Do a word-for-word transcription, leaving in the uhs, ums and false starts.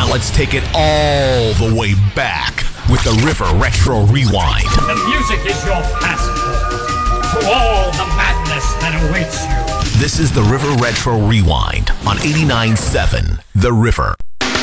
Now let's take it all the way back with the River Retro Rewind. The music is your passport to all the madness that awaits you. This is the River Retro Rewind on eighty-nine point seven The River.